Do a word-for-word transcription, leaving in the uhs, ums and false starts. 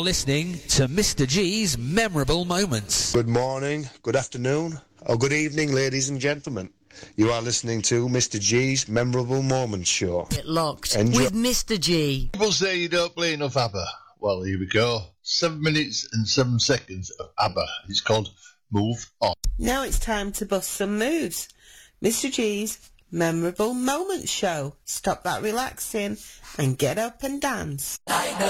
You're listening to Mister G's Memorable Moments. Good morning, good afternoon, or good evening, ladies and gentlemen. You are listening to Mister G's Memorable Moments show. Get locked Enjoy- with Mister G. People say you don't play enough ABBA. Well, here we go. Seven minutes and seven seconds of ABBA. It's called Move On. Now it's time to bust some moves. Mister G's Memorable Moments show. Stop that relaxing and get up and dance.